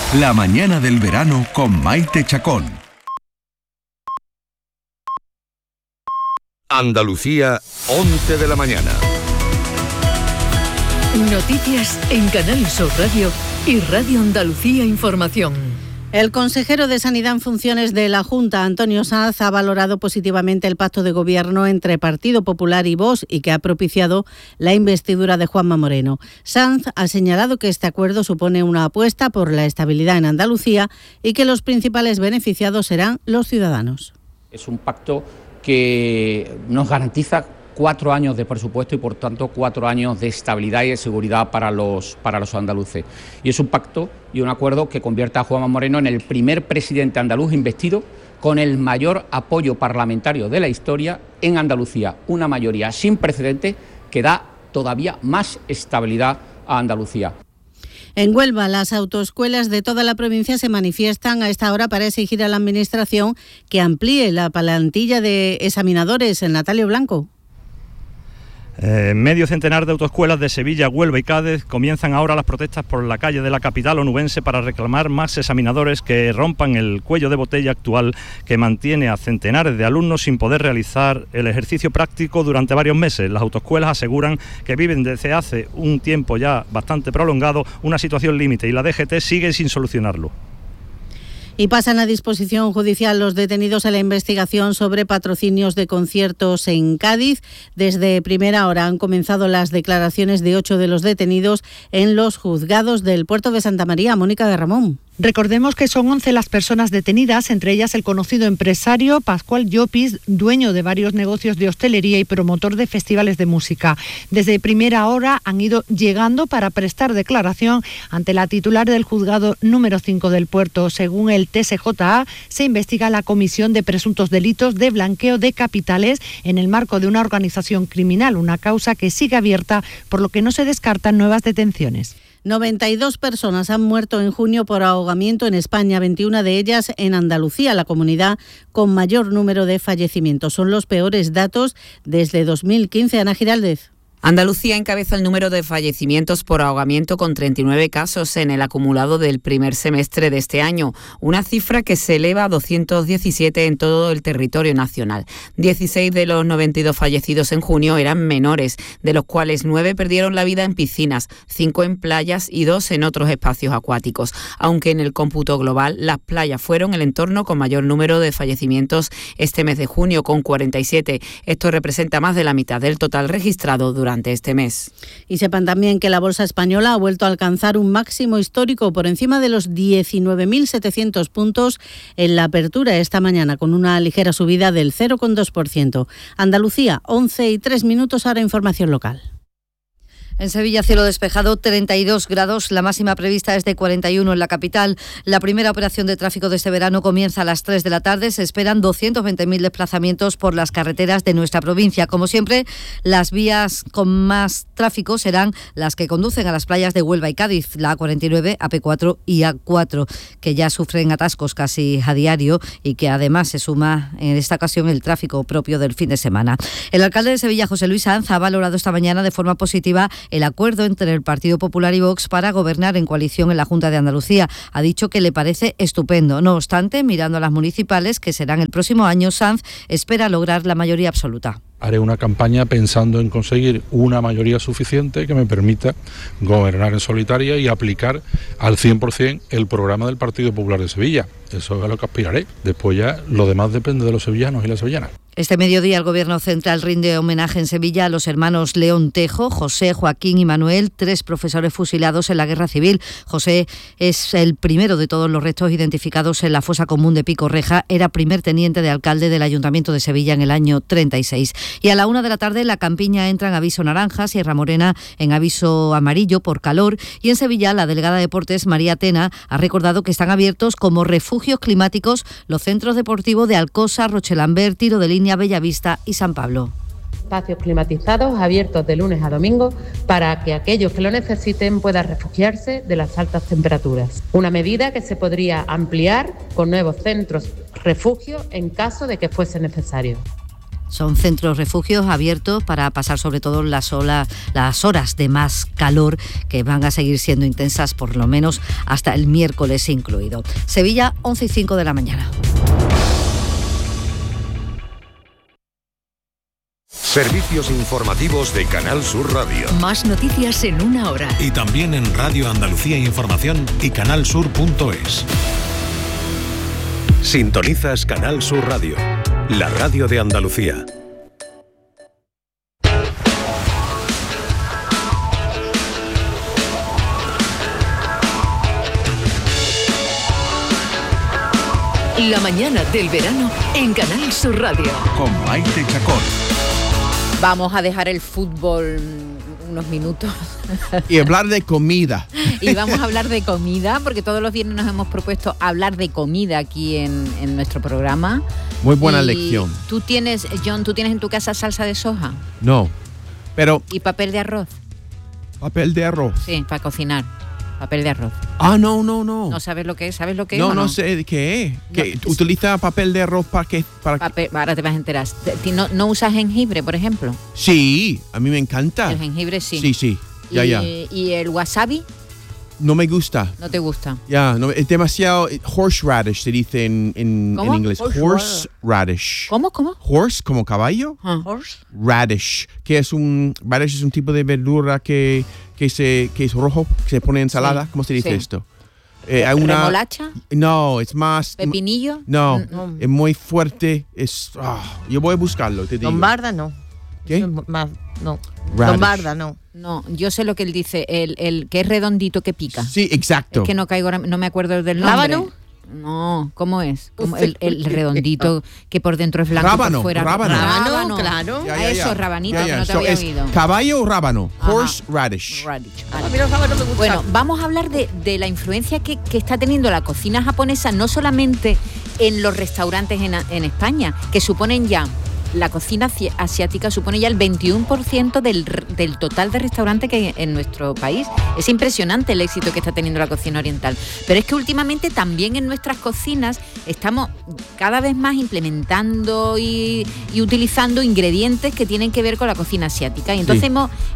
La mañana del verano con Maite Chacón. Andalucía, 11 de la mañana. Noticias en Canal Sur Radio y Radio Andalucía Información. El consejero de Sanidad en funciones de la Junta, Antonio Sanz, ha valorado positivamente el pacto de gobierno entre Partido Popular y Vox y que ha propiciado la investidura de Juanma Moreno. Sanz ha señalado que este acuerdo supone una apuesta por la estabilidad en Andalucía y que los principales beneficiados serán los ciudadanos. Es un pacto que nos garantiza 4 años de presupuesto y, por tanto, 4 años de estabilidad y de seguridad para los andaluces. Y es un pacto y un acuerdo que convierte a Juanma Moreno en el primer presidente andaluz investido con el mayor apoyo parlamentario de la historia en Andalucía. Una mayoría sin precedentes que da todavía más estabilidad a Andalucía. En Huelva, las autoescuelas de toda la provincia se manifiestan a esta hora para exigir a la Administración que amplíe la plantilla de examinadores. Natalio Blanco. Medio centenar de autoescuelas de Sevilla, Huelva y Cádiz comienzan ahora las protestas por la calle de la capital onubense para reclamar más examinadores que rompan el cuello de botella actual que mantiene a centenares de alumnos sin poder realizar el ejercicio práctico durante varios meses. Las autoescuelas aseguran que viven desde hace un tiempo ya bastante prolongado una situación límite y la DGT sigue sin solucionarlo. Y pasan a disposición judicial los detenidos en la investigación sobre patrocinios de conciertos en Cádiz. Desde primera hora han comenzado las declaraciones de 8 de los detenidos en los juzgados del puerto de Santa María. Mónica de Ramón. Recordemos que son 11 las personas detenidas, entre ellas el conocido empresario Pascual Llopis, dueño de varios negocios de hostelería y promotor de festivales de música. Desde primera hora han ido llegando para prestar declaración ante la titular del juzgado número 5 del puerto. Según el TSJA, se investiga la comisión de presuntos delitos de blanqueo de capitales en el marco de una organización criminal, una causa que sigue abierta, por lo que no se descartan nuevas detenciones. 92 personas han muerto en junio por ahogamiento en España, 21 de ellas en Andalucía, la comunidad con mayor número de fallecimientos. Son los peores datos desde 2015. Ana Giraldez. Andalucía encabeza el número de fallecimientos por ahogamiento con 39 casos en el acumulado del primer semestre de este año, una cifra que se eleva a 217 en todo el territorio nacional. 16 de los 92 fallecidos en junio eran menores, de los cuales 9 perdieron la vida en piscinas, 5 en playas y 2 en otros espacios acuáticos, aunque en el cómputo global las playas fueron el entorno con mayor número de fallecimientos este mes de junio, con 47. Esto representa más de la mitad del total registrado durante este mes. Y sepan también que la bolsa española ha vuelto a alcanzar un máximo histórico por encima de los 19.700 puntos en la apertura esta mañana, con una ligera subida del 0,2%. Andalucía, 11:03, ahora información local. En Sevilla, cielo despejado, 32 grados. La máxima prevista es de 41 en la capital. La primera operación de tráfico de este verano comienza a las 3 de la tarde. Se esperan 220.000 desplazamientos por las carreteras de nuestra provincia. Como siempre, las vías con más tráfico serán las que conducen a las playas de Huelva y Cádiz, la A49, AP4 y A4, que ya sufren atascos casi a diario y que además se suma en esta ocasión el tráfico propio del fin de semana. El alcalde de Sevilla, José Luis Sanz, ha valorado esta mañana de forma positiva el acuerdo entre el Partido Popular y Vox para gobernar en coalición en la Junta de Andalucía. Ha dicho que le parece estupendo. No obstante, mirando a las municipales, que serán el próximo año, Sanz espera lograr la mayoría absoluta. Haré una campaña pensando en conseguir una mayoría suficiente que me permita gobernar en solitaria y aplicar al 100% el programa del Partido Popular de Sevilla. Eso es a lo que aspiraré. Después ya lo demás depende de los sevillanos y las sevillanas. Este mediodía el Gobierno Central rinde homenaje en Sevilla a los hermanos León Tejo, José, Joaquín y Manuel, 3 profesores fusilados en la Guerra Civil. José es el primero de todos los restos identificados en la fosa común de Pico Reja. Era primer teniente de alcalde del Ayuntamiento de Sevilla en el año 36. Y a la 1 de la tarde la Campiña entra en aviso naranja, Sierra Morena en aviso amarillo por calor. Y en Sevilla la delegada de Deportes, María Tena, ha recordado que están abiertos como refugios climáticos los centros deportivos de Alcosa, Rochelambert, Tiro de Línea, Bellavista y San Pablo. Espacios climatizados abiertos de lunes a domingo para que aquellos que lo necesiten puedan refugiarse de las altas temperaturas. Una medida que se podría ampliar con nuevos centros refugio en caso de que fuese necesario. Son centros refugios abiertos para pasar sobre todo las horas de más calor, que van a seguir siendo intensas por lo menos hasta el miércoles incluido. Sevilla, 11:05 de la mañana. Servicios informativos de Canal Sur Radio. Más noticias en una hora. Y también en Radio Andalucía Información y canalsur.es. Sintonizas Canal Sur Radio, la radio de Andalucía. La mañana del verano en Canal Sur Radio. Con Maite Chacón. Vamos a dejar el fútbol unos minutos. Y hablar de comida. Y vamos a hablar de comida, porque todos los viernes nos hemos propuesto hablar de comida aquí en nuestro programa. Muy buena lección. ¿Tú tienes, John, en tu casa salsa de soja? No, pero... ¿Y papel de arroz? ¿Papel de arroz? Sí, para cocinar. Papel de arroz. Ah, no. ¿No sabes lo que es? ¿Sabes lo que es? No sé qué es. ¿Que utiliza papel de arroz para qué? Ahora te vas a enterar. ¿No usas jengibre, por ejemplo? Sí, a mí me encanta. El jengibre sí. Sí. Ya. ¿Y el wasabi? No me gusta. ¿No te gusta? No, es demasiado... Horseradish se dice en inglés. Horseradish. ¿Cómo? Horse, como caballo. Horse. Radish, que es un tipo de verdura que es rojo, que se pone en ensalada. Sí. ¿Cómo se dice esto? ¿Remolacha? No, es más... ¿Pepinillo? No, es muy fuerte. Yo voy a buscarlo, te digo. Lombarda no. ¿Qué? No. Radish. Lombarda no. No, yo sé lo que él dice, el que es redondito que pica. Sí, exacto. Es que no me acuerdo del nombre. ¿Rábano? No, ¿cómo es? El redondito que por dentro es blanco y por fuera. Rábano, claro. Eso, rabanito, que no te había oído. ¿Caballo o rábano? Horseradish. A mí los rábanos me gustan. Bueno, vamos a hablar de la influencia que está teniendo la cocina japonesa, no solamente en los restaurantes en España, que suponen ya... La cocina asiática supone ya el 21% del total de restaurantes que hay en nuestro país. Es impresionante el éxito que está teniendo la cocina oriental. Pero es que últimamente también en nuestras cocinas estamos cada vez más implementando y utilizando ingredientes que tienen que ver con la cocina asiática. Y entonces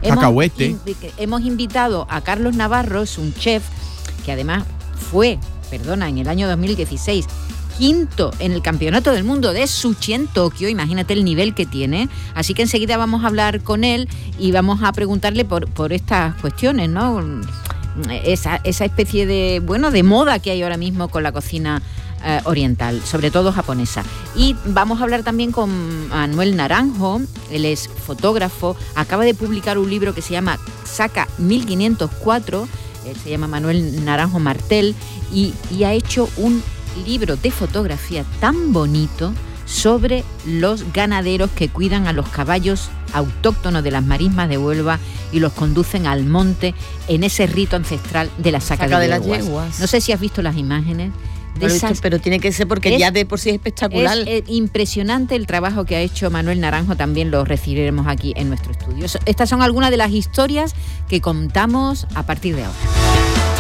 hemos invitado a Carlos Navarro, es un chef que además fue, en el año 2016... quinto en el Campeonato del Mundo de Sushi en Tokio, imagínate el nivel que tiene. Así que enseguida vamos a hablar con él y vamos a preguntarle por estas cuestiones, ¿no? Esa especie de moda que hay ahora mismo con la cocina oriental, sobre todo japonesa. Y vamos a hablar también con Manuel Naranjo, él es fotógrafo, acaba de publicar un libro que se llama Saca 1504, él se llama Manuel Naranjo Martel y ha hecho un libro de fotografía tan bonito sobre los ganaderos que cuidan a los caballos autóctonos de las marismas de Huelva y los conducen al monte en ese rito ancestral de la saca de las yeguas. No sé si has visto las imágenes de esas, pero tiene que ser porque ya de por sí es espectacular. Es impresionante el trabajo que ha hecho Manuel Naranjo, también lo recibiremos aquí en nuestro estudio. Estas son algunas de las historias que contamos a partir de ahora.